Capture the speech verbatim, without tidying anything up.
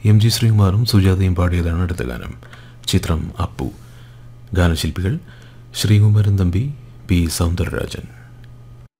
M G ശ്രീകുമാറും സുജാതയും പാടിയതാണ് അടുത്ത ഗാനം. ചിത്രം അപ്പു. ഗാനശില്പികൾ ശ്രീകുമാരൻ തമ്പി, പി സൗന്ദരരാജൻ.